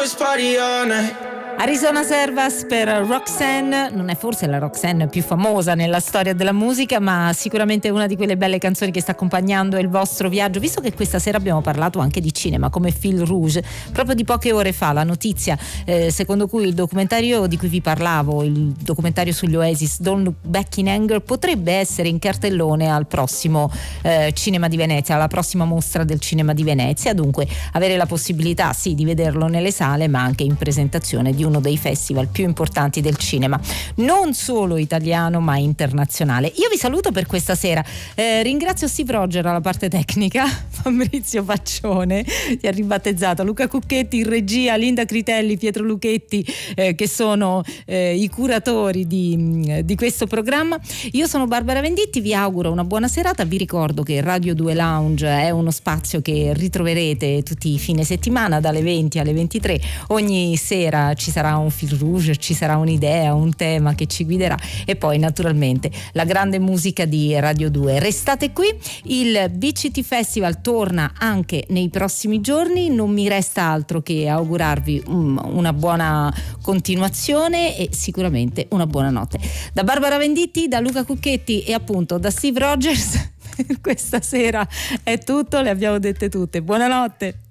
just party all night. Arizona Servas per Roxanne, non è forse la Roxanne più famosa nella storia della musica, ma sicuramente una di quelle belle canzoni che sta accompagnando il vostro viaggio, visto che questa sera abbiamo parlato anche di cinema come Fil Rouge. Proprio di poche ore fa la notizia secondo cui il documentario di cui vi parlavo, il documentario sugli Oasis Don't Look Back in Anger, potrebbe essere in cartellone al prossimo Cinema di Venezia, alla prossima mostra del Cinema di Venezia, dunque avere la possibilità sì di vederlo nelle sale, ma anche in presentazione di uno dei festival più importanti del cinema, non solo italiano ma internazionale. Io vi saluto per questa sera, ringrazio Steve Roger alla parte tecnica, Fabrizio Faccione ti ha ribattezzato, Luca Cucchetti in regia, Linda Critelli, Pietro Luchetti che sono i curatori di questo programma. Io sono Barbara Venditti, vi auguro una buona serata, vi ricordo che Radio 2 Lounge è uno spazio che ritroverete tutti i fine settimana dalle 20 alle 23, ogni sera ci sarà un fil rouge, ci sarà un'idea, un tema che ci guiderà e poi naturalmente la grande musica di Radio 2. Restate qui, il BCT Festival torna anche nei prossimi giorni, non mi resta altro che augurarvi una buona continuazione e sicuramente una buona notte. Da Barbara Venditti, da Luca Cucchetti e appunto da Steve Rogers questa sera è tutto, le abbiamo dette tutte. Buonanotte.